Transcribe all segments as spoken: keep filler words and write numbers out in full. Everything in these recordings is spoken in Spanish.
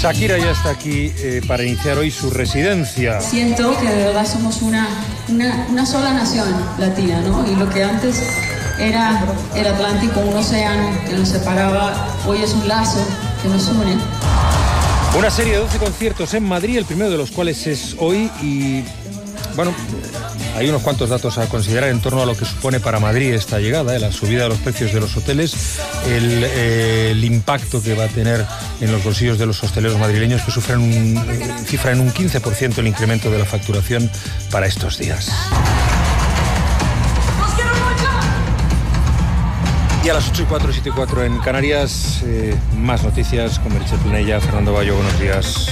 Shakira ya está aquí eh, para iniciar hoy su residencia. Siento que de verdad somos una, una, una sola nación latina, ¿no? Y lo que antes era el Atlántico, un océano que nos separaba, hoy es un lazo que nos une. Una serie de doce conciertos en Madrid, el primero de los cuales es hoy y, bueno, hay unos cuantos datos a considerar en torno a lo que supone para Madrid esta llegada, eh, la subida de los precios de los hoteles, el, eh, el impacto que va a tener en los bolsillos de los hosteleros madrileños, que sufren un, eh, cifra en un quince por ciento el incremento de la facturación para estos días. Y a las ocho y cuatro, siete y cuatro en Canarias, eh, más noticias con Meritxell Planella. Fernando Bayo, buenos días.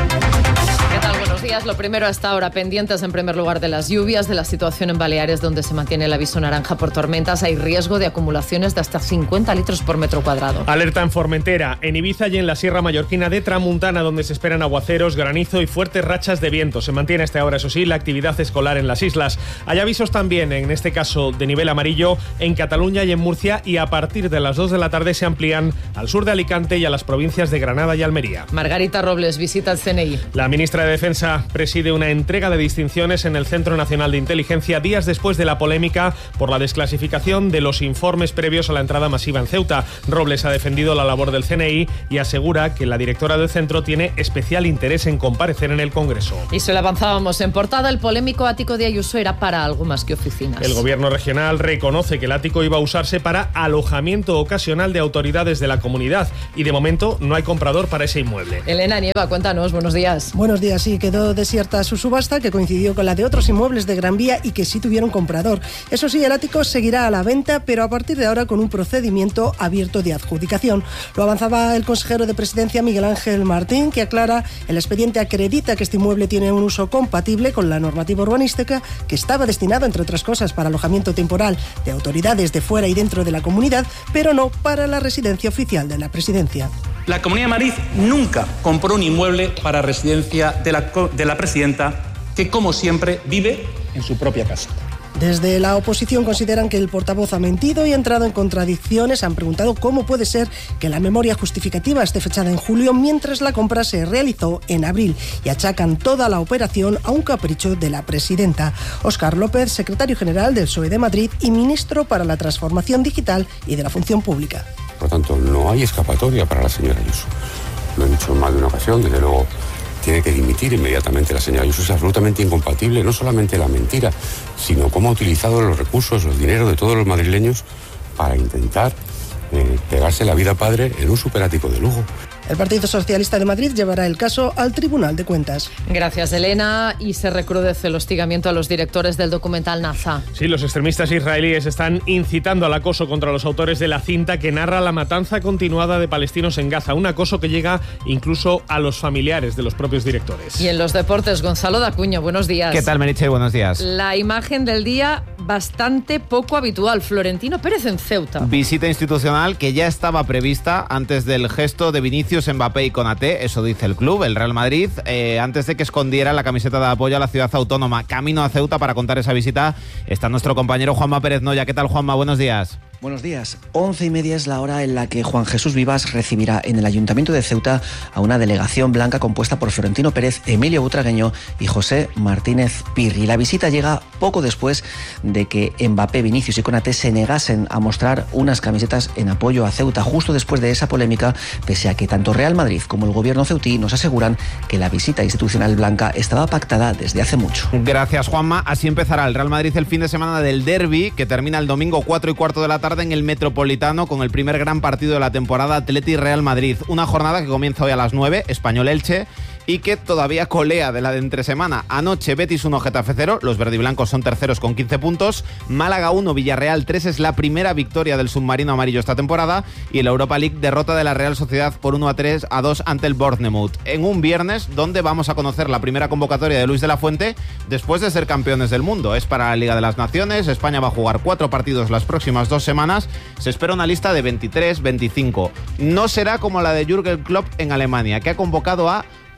¿Qué tal? Buenos días. Lo primero, hasta ahora pendientes en primer lugar de las lluvias, de la situación en Baleares, donde se mantiene el aviso naranja por tormentas. Hay riesgo de acumulaciones de hasta cincuenta litros por metro cuadrado. Alerta en Formentera, en Ibiza y en la Sierra Mallorquina de Tramuntana, donde se esperan aguaceros, granizo y fuertes rachas de viento. Se mantiene hasta ahora, eso sí, la actividad escolar en las islas. Hay avisos también, en este caso de nivel amarillo, en Cataluña y en Murcia, y a partir de las dos de la tarde se amplían al sur de Alicante y a las provincias de Granada y Almería. Margarita Robles visita el C N I. La ministra de Defensa preside una entrega de distinciones en el Centro Nacional de Inteligencia días después de la polémica por la desclasificación de los informes previos a la entrada masiva en Ceuta. Robles ha defendido la labor del C N I y asegura que la directora del centro tiene especial interés en comparecer en el Congreso. Y se lo avanzábamos en portada, el polémico ático de Ayuso era para algo más que oficinas. El gobierno regional reconoce que el ático iba a usarse para alojamiento ocasional de autoridades de la comunidad y de momento no hay comprador para ese inmueble. Elena Nieva, cuéntanos, buenos días. Buenos días, sí, quedó desierta su subasta, que coincidió con la de otros inmuebles de Gran Vía y que sí tuvieron comprador. Eso sí, el ático seguirá a la venta, pero a partir de ahora con un procedimiento abierto de adjudicación. Lo avanzaba el consejero de Presidencia, Miguel Ángel Martín, que aclara: el expediente acredita que este inmueble tiene un uso compatible con la normativa urbanística, que estaba destinado, entre otras cosas, para alojamiento temporal de autoridades de fuera y dentro de la comunidad, pero no para la residencia oficial de la Presidencia. La Comunidad de Madrid nunca compró un inmueble para residencia de la, de la presidenta, que, como siempre, vive en su propia casa. Desde la oposición consideran que el portavoz ha mentido y ha entrado en contradicciones. Han preguntado cómo puede ser que la memoria justificativa esté fechada en julio mientras la compra se realizó en abril, y achacan toda la operación a un capricho de la presidenta. Óscar López, secretario general del P S O E de Madrid y ministro para la Transformación Digital y de la Función Pública. Por lo tanto, no hay escapatoria para la señora Ayuso. Lo he dicho en más de una ocasión, desde luego tiene que dimitir inmediatamente la señora Ayuso. Es absolutamente incompatible no solamente la mentira, sino cómo ha utilizado los recursos, los dineros de todos los madrileños para intentar eh, pegarse la vida padre en un superático de lujo. El Partido Socialista de Madrid llevará el caso al Tribunal de Cuentas. Gracias, Elena. Y se recrudece el hostigamiento a los directores del documental Naza. Sí, los extremistas israelíes están incitando al acoso contra los autores de la cinta que narra la matanza continuada de palestinos en Gaza. Un acoso que llega incluso a los familiares de los propios directores. Y en los deportes, Gonzalo Dacuña, buenos días. ¿Qué tal, Meritxell? Buenos días. La imagen del día bastante poco habitual. Florentino Pérez en Ceuta. Visita institucional que ya estaba prevista antes del gesto de Vinicius, Mbappé y Konaté, eso dice el club, el Real Madrid, eh, antes de que escondiera la camiseta de apoyo a la ciudad autónoma. Camino a Ceuta para contar esa visita está nuestro compañero Juanma Pérez Noya. ¿Qué tal, Juanma? Buenos días. Buenos días. Once y media es la hora en la que Juan Jesús Vivas recibirá en el Ayuntamiento de Ceuta a una delegación blanca compuesta por Florentino Pérez, Emilio Butragueño y José Martínez Pirri. La visita llega poco después de que Mbappé, Vinicius y Konaté se negasen a mostrar unas camisetas en apoyo a Ceuta, justo después de esa polémica, pese a que tanto Real Madrid como el gobierno ceutí nos aseguran que la visita institucional blanca estaba pactada desde hace mucho. Gracias, Juanma. Así empezará el Real Madrid el fin de semana del derbi, que termina el domingo cuatro y cuarto de la tarde en el Metropolitano, con el primer gran partido de la temporada, Atleti-Real Madrid. Una jornada que comienza hoy a las nueve, Español-Elche, y que todavía colea de la de entre semana. Anoche Betis uno, Getafe cero, los verdiblancos son terceros con quince puntos, Málaga uno, Villarreal tres, es la primera victoria del submarino amarillo esta temporada, y el Europa League derrota de la Real Sociedad por uno a tres a dos ante el Bournemouth, en un viernes donde vamos a conocer la primera convocatoria de Luis de la Fuente después de ser campeones del mundo. Es para la Liga de las Naciones, España va a jugar cuatro partidos las próximas dos semanas, se espera una lista de veintitrés veinticinco. No será como la de Jürgen Klopp en Alemania, que ha convocado a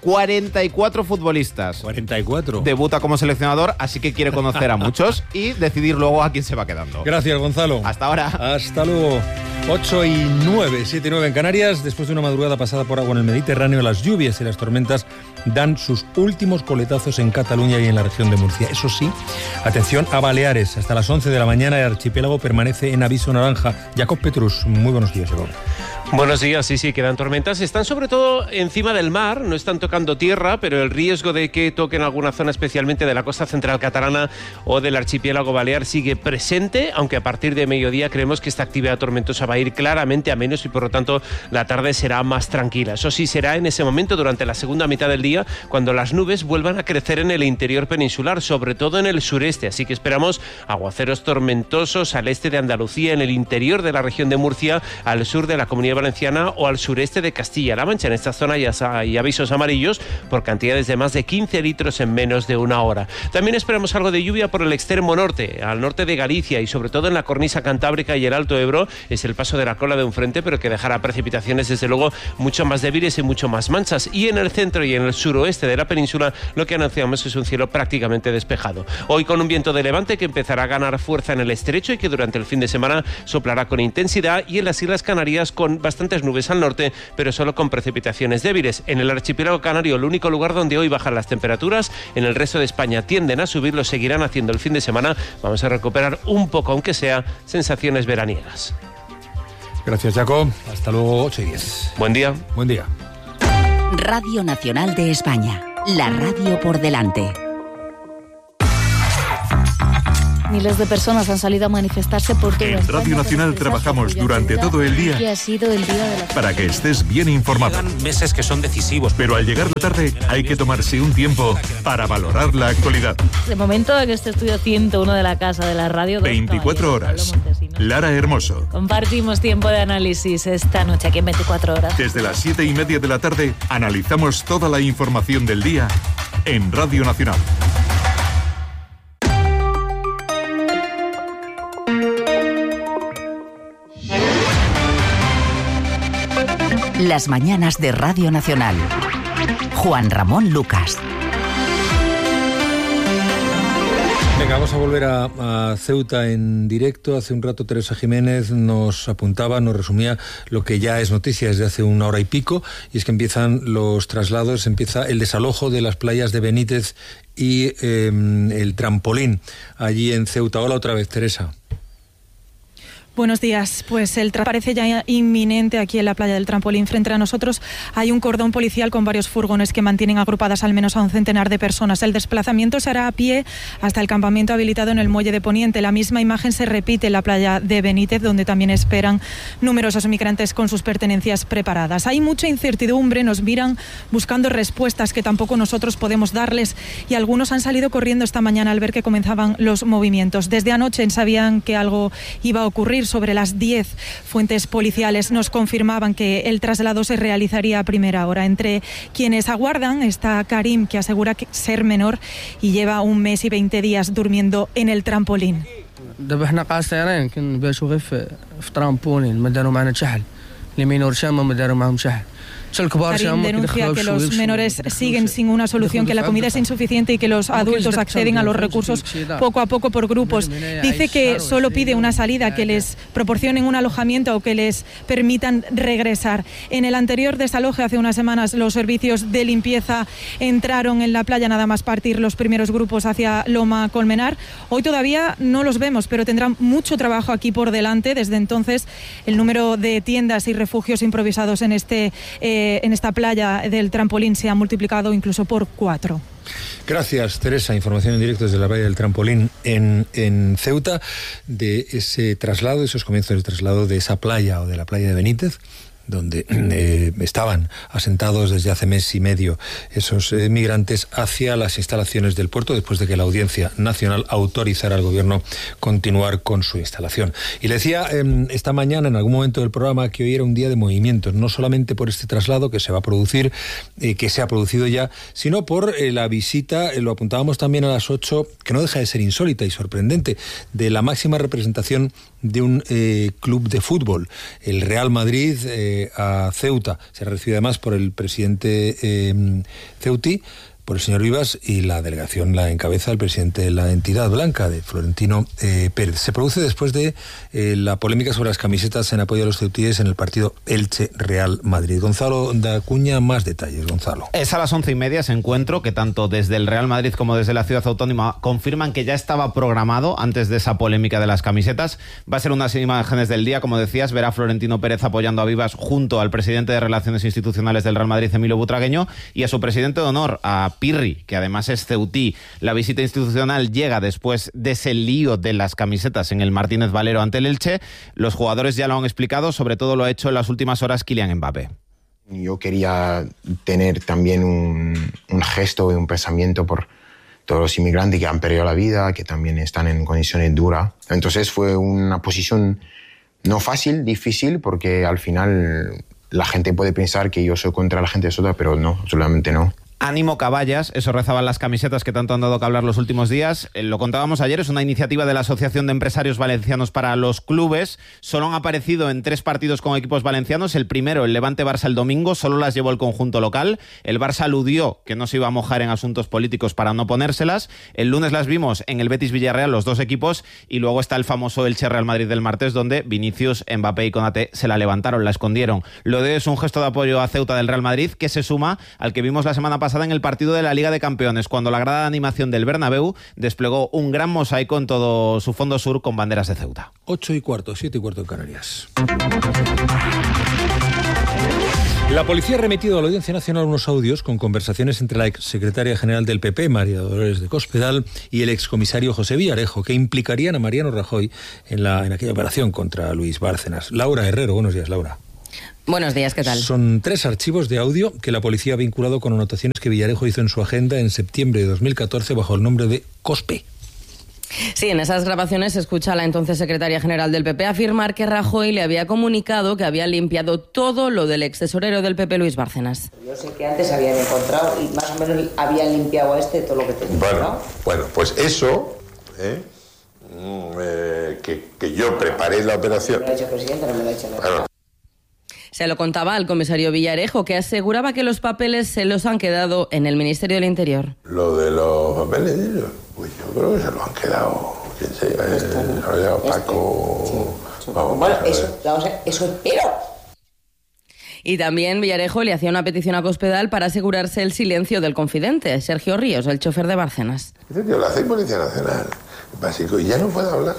cuarenta y cuatro futbolistas. cuarenta y cuatro. Debuta como seleccionador, así que quiere conocer a muchos y decidir luego a quién se va quedando. Gracias, Gonzalo. Hasta ahora. Hasta luego. ocho y nueve, siete y nueve en Canarias. Después de una madrugada pasada por agua en el Mediterráneo, las lluvias y las tormentas dan sus últimos coletazos en Cataluña y en la región de Murcia. Eso sí, atención a Baleares. Hasta las once de la mañana el archipiélago permanece en aviso naranja. Jacob Petrus, muy buenos días, Jacob. Buenos días, sí, sí, quedan tormentas. Están sobre todo encima del mar, no están tocando tierra, pero el riesgo de que toquen alguna zona, especialmente de la costa central catalana o del archipiélago balear, sigue presente, aunque a partir de mediodía creemos que esta actividad tormentosa va a ir claramente a menos y por lo tanto la tarde será más tranquila. Eso sí, será en ese momento, durante la segunda mitad del día, cuando las nubes vuelvan a crecer en el interior peninsular, sobre todo en el sureste, así que esperamos aguaceros tormentosos al este de Andalucía, en el interior de la región de Murcia, al sur de la Comunidad Valenciana o al sureste de Castilla-La Mancha. En esta zona ya hay avisos amarillos por cantidades de más de quince litros en menos de una hora. También esperamos algo de lluvia por el extremo norte, al norte de Galicia y sobre todo en la cornisa cantábrica y el Alto Ebro. Es el paso de la cola de un frente, pero que dejará precipitaciones desde luego mucho más débiles y mucho más manchas. Y en el centro y en el suroeste de la península lo que anunciamos es un cielo prácticamente despejado. Hoy con un viento de levante que empezará a ganar fuerza en el estrecho y que durante el fin de semana soplará con intensidad, y en las Islas Canarias con bastantes nubes al norte, pero solo con precipitaciones débiles. En el archipiélago canario, el único lugar donde hoy bajan las temperaturas, en el resto de España tienden a subir, lo seguirán haciendo el fin de semana. Vamos a recuperar un poco, aunque sea, sensaciones veraniegas. Gracias, Jacob. Hasta luego, ocho y diez. Buen día. Buen día. Radio Nacional de España. La radio por delante. Miles de personas han salido a manifestarse por todo. En Radio Nacional trabajamos durante todo el día que ha sido el día de la... para que estés bien informado. Llegan meses que son decisivos. Pero al llegar la tarde hay que tomarse un tiempo para valorar la actualidad. De momento en este estudio ciento uno de la Casa de la Radio. veinticuatro horas. Lara Hermoso. Compartimos tiempo de análisis esta noche aquí en veinticuatro horas. Desde las siete y media de la tarde analizamos toda la información del día en Radio Nacional. Las mañanas de Radio Nacional. Juan Ramón Lucas. Venga, vamos a volver a, a Ceuta en directo. Hace un rato Teresa Jiménez nos apuntaba, nos resumía lo que ya es noticia desde hace una hora y pico, y es que empiezan los traslados, empieza el desalojo de las playas de Benítez y eh, el Trampolín allí en Ceuta. Hola otra vez, Teresa. Buenos días. Pues el traslado parece ya inminente aquí en la playa del Trampolín. Frente a nosotros hay un cordón policial con varios furgones que mantienen agrupadas al menos a un centenar de personas. El desplazamiento se hará a pie hasta el campamento habilitado en el Muelle de Poniente. La misma imagen se repite en la playa de Benítez, donde también esperan numerosos migrantes con sus pertenencias preparadas. Hay mucha incertidumbre, nos miran buscando respuestas que tampoco nosotros podemos darles, y algunos han salido corriendo esta mañana al ver que comenzaban los movimientos. Desde anoche sabían que algo iba a ocurrir. Sobre las diez, fuentes policiales nos confirmaban que el traslado se realizaría a primera hora. Entre quienes aguardan está Karim, que asegura que ser menor y lleva un mes y veinte días durmiendo en el trampolín. Karim denuncia que los menores siguen sin una solución, que la comida es insuficiente y que los adultos acceden a los recursos poco a poco por grupos. Dice que solo pide una salida, que les proporcionen un alojamiento o que les permitan regresar. En el anterior desalojo, hace unas semanas, los servicios de limpieza entraron en la playa nada más partir los primeros grupos hacia Loma Colmenar. Hoy todavía no los vemos, pero tendrán mucho trabajo aquí por delante. Desde entonces, el número de tiendas y refugios improvisados en este eh, en esta playa del Trampolín se ha multiplicado incluso por cuatro. Gracias, Teresa. Información en directo desde la playa del Trampolín en, en Ceuta, de ese traslado, esos comienzos del traslado de esa playa o de la playa de Benítez, donde eh, estaban asentados desde hace mes y medio esos eh, migrantes, hacia las instalaciones del puerto, después de que la Audiencia Nacional autorizara al gobierno continuar con su instalación. Y le decía eh, esta mañana en algún momento del programa que hoy era un día de movimientos, no solamente por este traslado que se va a producir, eh, que se ha producido ya, sino por eh, la visita, eh, lo apuntábamos también a las ocho, que no deja de ser insólita y sorprendente, de la máxima representación de un eh, club de fútbol, el Real Madrid, eh, eh, a Ceuta. Será recibido además por el presidente eh, ceutí, por el señor Vivas, y la delegación la encabeza el presidente de la entidad blanca, de Florentino eh, Pérez. Se produce después de eh, la polémica sobre las camisetas en apoyo a los ceutíes en el partido Elche-Real Madrid. Gonzalo da Acuña, más detalles, Gonzalo. Es a las once y media ese encuentro que tanto desde el Real Madrid como desde la ciudad autónoma confirman que ya estaba programado antes de esa polémica de las camisetas. Va a ser unas imágenes del día, como decías, verá a Florentino Pérez apoyando a Vivas junto al presidente de Relaciones Institucionales del Real Madrid, Emilio Butragueño, y a su presidente de honor, a Pirri, que además es ceutí. La visita institucional llega después de ese lío de las camisetas en el Martínez Valero ante el Elche. Los jugadores ya lo han explicado, sobre todo lo ha hecho en las últimas horas Kylian Mbappé. Yo quería tener también un, un gesto y un pensamiento por todos los inmigrantes que han perdido la vida, que también están en condiciones duras. Entonces fue una posición no fácil, difícil, porque al final la gente puede pensar que yo soy contra la gente de Sota, pero no, absolutamente no. Ánimo Caballas, eso rezaban las camisetas que tanto han dado que hablar los últimos días. Eh, lo contábamos ayer, es una iniciativa de la Asociación de Empresarios Valencianos para los Clubes. Solo han aparecido en tres partidos con equipos valencianos. El primero, el Levante-Barça el domingo, solo las llevó el conjunto local. El Barça aludió que no se iba a mojar en asuntos políticos para no ponérselas. El lunes las vimos en el Betis-Villarreal, los dos equipos, y luego está el famoso Elche-Real Madrid del martes, donde Vinicius, Mbappé y Konaté se la levantaron, la escondieron. Lo de hoy es un gesto de apoyo a Ceuta del Real Madrid, que se suma al que vimos la semana pasada en el partido de la Liga de Campeones, cuando la grada de animación del Bernabéu desplegó un gran mosaico en todo su fondo sur con banderas de Ceuta. Ocho y cuarto, siete y cuarto en Canarias. La policía ha remitido a la Audiencia Nacional unos audios con conversaciones entre la exsecretaria general del P P, María Dolores de Cospedal, y el excomisario José Villarejo, que implicarían a Mariano Rajoy en, la, en aquella operación contra Luis Bárcenas. Laura Herrero, buenos días, Laura. Buenos días, ¿qué tal? Son tres archivos de audio que la policía ha vinculado con anotaciones que Villarejo hizo en su agenda en septiembre de dos mil catorce bajo el nombre de Cospe. Sí, en esas grabaciones se escucha a la entonces secretaria general del P P afirmar que Rajoy le había comunicado que había limpiado todo lo del ex tesorero del P P, Luis Bárcenas. Yo sé que antes habían encontrado y más o menos habían limpiado a este todo lo que tenía. Bueno, ¿no? bueno, pues eso, ¿eh? Mm, eh, que, que yo preparé la operación. Me lo ha dicho el presidente, no me lo ha dicho nada. Claro. Se lo contaba al comisario Villarejo, que aseguraba que los papeles se los han quedado en el Ministerio del Interior. Lo de los papeles, uy, yo creo que se los han quedado, quién sé, eh, Paco... Sí, sí. Vamos, bueno, eso, vamos a, eso espero. Y también Villarejo le hacía una petición a Cospedal para asegurarse el silencio del confidente, Sergio Ríos, el chofer de Bárcenas. Dice, tío, la hace Policía Nacional, básico, y ya no puedo hablar.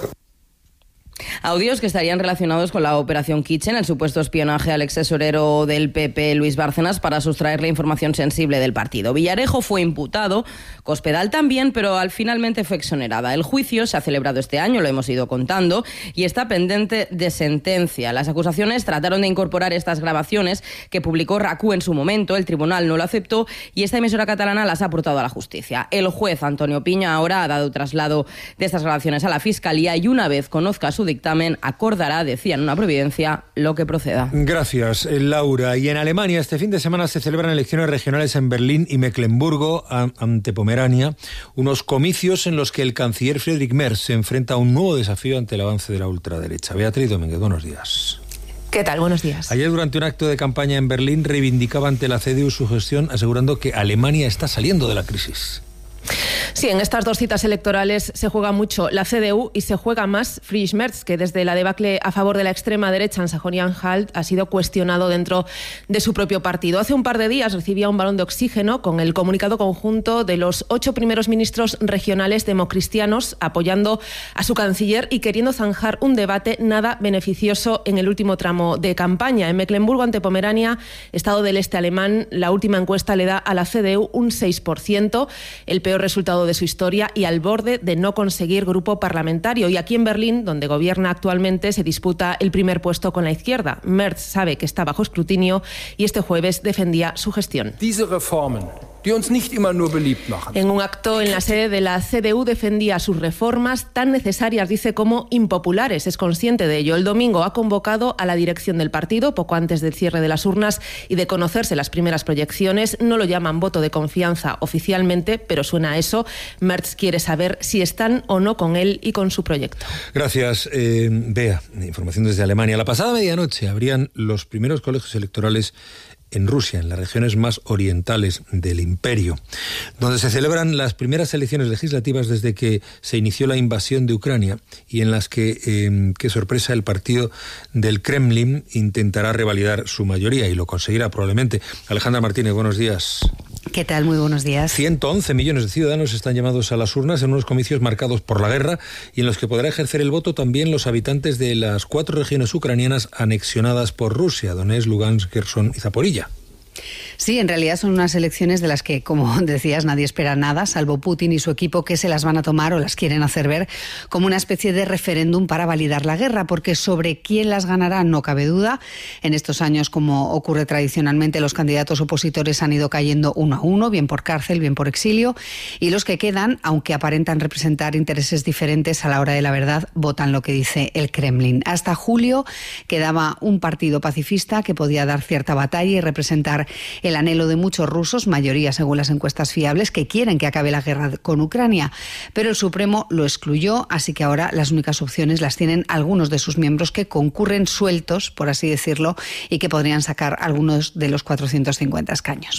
Audios que estarían relacionados con la Operación Kitchen, el supuesto espionaje al ex tesorero del P P, Luis Bárcenas, para sustraerle información sensible del partido. Villarejo fue imputado, Cospedal también, pero al finalmente fue exonerada. El juicio se ha celebrado este año, lo hemos ido contando, y está pendiente de sentencia. Las acusaciones trataron de incorporar estas grabaciones que publicó RACU en su momento, el tribunal no lo aceptó y esta emisora catalana las ha aportado a la justicia. El juez Antonio Piña ahora ha dado traslado de estas grabaciones a la Fiscalía y una vez conozca su dictamen acordará, decía en una providencia, lo que proceda. Gracias, Laura. Y en Alemania este fin de semana se celebran elecciones regionales en Berlín y Mecklemburgo ante Pomerania, unos comicios en los que el canciller Friedrich Merz se enfrenta a un nuevo desafío ante el avance de la ultraderecha. Beatriz Domínguez, buenos días. ¿Qué tal? Buenos días. Ayer, durante un acto de campaña en Berlín, reivindicaba ante la C D U su gestión, asegurando que Alemania está saliendo de la crisis. Sí, en estas dos citas electorales se juega mucho la C D U y se juega más Friedrich Merz, que desde la debacle a favor de la extrema derecha en Sajonia-Anhalt ha sido cuestionado dentro de su propio partido. Hace un par de días recibía un balón de oxígeno con el comunicado conjunto de los ocho primeros ministros regionales democristianos apoyando a su canciller y queriendo zanjar un debate nada beneficioso en el último tramo de campaña. En Mecklemburgo ante Pomerania, estado del este alemán, la última encuesta le da a la C D U un seis por ciento, el peor resultado de su historia y al borde de no conseguir grupo parlamentario. Y aquí en Berlín, donde gobierna actualmente, se disputa el primer puesto con la izquierda. Merz sabe que está bajo escrutinio y este jueves defendía su gestión. Diese Reformen En un acto en la sede de la C D U defendía sus reformas tan necesarias, dice, como impopulares. Es consciente de ello. El domingo ha convocado a la dirección del partido poco antes del cierre de las urnas y de conocerse las primeras proyecciones. No lo llaman voto de confianza oficialmente, pero suena a eso. Merz quiere saber si están o no con él y con su proyecto. Gracias, eh, Bea. Información desde Alemania. La pasada medianoche abrían los primeros colegios electorales en Rusia, en las regiones más orientales del imperio, donde se celebran las primeras elecciones legislativas desde que se inició la invasión de Ucrania y en las que, eh, qué sorpresa, el partido del Kremlin intentará revalidar su mayoría y lo conseguirá probablemente. Alejandra Martínez, buenos días. ¿Qué tal? Muy buenos días. ciento once millones de ciudadanos están llamados a las urnas en unos comicios marcados por la guerra y en los que podrá ejercer el voto también los habitantes de las cuatro regiones ucranianas anexionadas por Rusia, Donetsk, Lugansk, Kherson y Zaporilla. Sí, en realidad son unas elecciones de las que, como decías, nadie espera nada, salvo Putin y su equipo, que se las van a tomar o las quieren hacer ver como una especie de referéndum para validar la guerra, porque sobre quién las ganará no cabe duda. En estos años, como ocurre tradicionalmente, los candidatos opositores han ido cayendo uno a uno, bien por cárcel, bien por exilio, y los que quedan, aunque aparentan representar intereses diferentes, a la hora de la verdad votan lo que dice el Kremlin. Hasta julio quedaba un partido pacifista que podía dar cierta batalla y representar el anhelo de muchos rusos, mayoría según las encuestas fiables, que quieren que acabe la guerra con Ucrania. Pero el Supremo lo excluyó, así que ahora las únicas opciones las tienen algunos de sus miembros que concurren sueltos, por así decirlo, y que podrían sacar algunos de los cuatrocientos cincuenta escaños.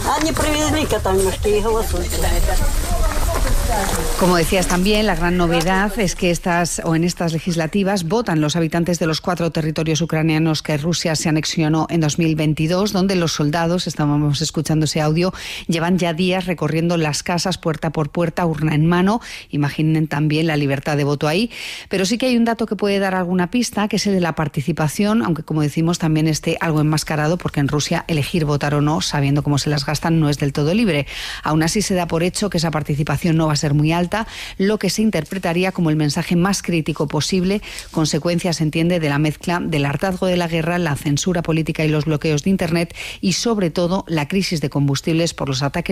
Como decías también, la gran novedad es que estas o en estas legislativas votan los habitantes de los cuatro territorios ucranianos que Rusia se anexionó en dos mil veintidós, donde los soldados, estábamos escuchando ese audio, llevan ya días recorriendo las casas puerta por puerta, urna en mano. Imaginen también la libertad de voto ahí. Pero sí que hay un dato que puede dar alguna pista, que es el de la participación, aunque como decimos también esté algo enmascarado, porque en Rusia elegir votar o no, sabiendo cómo se las gastan, no es del todo libre. Aún así se da por hecho que esa participación no va a ser muy alta, lo que se interpretaría como el mensaje más crítico posible, consecuencia, se entiende, de la mezcla del hartazgo de la guerra, la censura política y los bloqueos de Internet y, sobre todo, la crisis de combustibles por los ataques